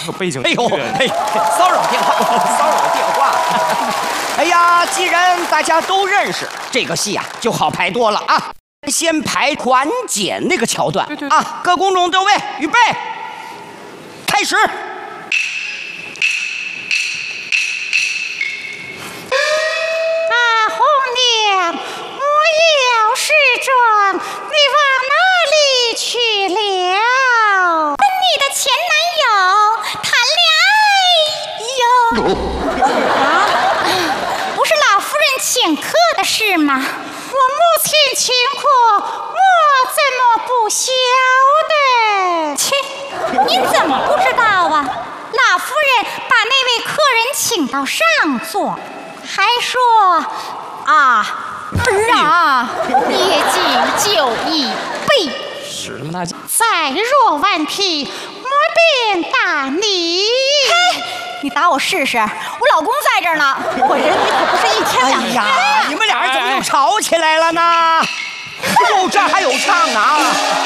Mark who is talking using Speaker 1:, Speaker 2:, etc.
Speaker 1: 背景。
Speaker 2: 哎呦，哎，骚扰电话，骚扰电话。哎呀，既然大家都认识这个戏啊，就好排多了啊。先排团检那个桥段，对啊，各工种都位，预备，开始。
Speaker 3: 红娘，我有事状，你往哪里去了？跟你的前男友谈恋爱哟。不是老夫人请客的事吗？我母亲请客，我怎么不晓得？切，你怎么不知道啊？老夫人把那位客人请到上座，还说啊，儿啊，捏紧就一臂，
Speaker 1: 使那么大劲，
Speaker 3: 再若顽皮，我便打你。嘿，你打我试试！我老公在这儿呢，我忍你可不是一天两天。
Speaker 2: 哎呀，你们俩人怎么又吵起来了呢？这还有唱呢啊！